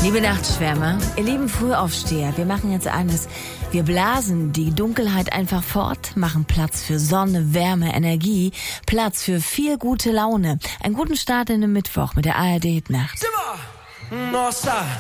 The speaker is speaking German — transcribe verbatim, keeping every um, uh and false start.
Liebe Nachtschwärmer, ihr lieben Frühaufsteher, wir machen jetzt eines. Wir blasen die Dunkelheit einfach fort, machen Platz für Sonne, Wärme, Energie, Platz für viel gute Laune. Einen guten Start in den Mittwoch mit der A R D-Hitnacht. Nossa!